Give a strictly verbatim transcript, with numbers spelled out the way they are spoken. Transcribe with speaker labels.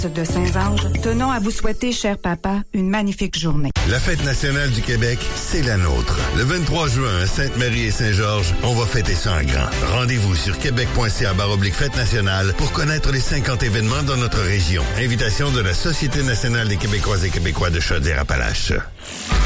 Speaker 1: de Saint-Ange, tenons à vous souhaiter, cher papa, une magnifique journée.
Speaker 2: La Fête nationale du Québec, c'est la nôtre. Le vingt-trois juin, à Sainte-Marie et Saint-Georges, on va fêter ça en grand. Rendez-vous sur québec.ca barre oblique Fête nationale pour connaître les cinquante événements dans notre région. Invitation de la Société nationale des Québécoises et Québécois de Chaudière-Appalaches.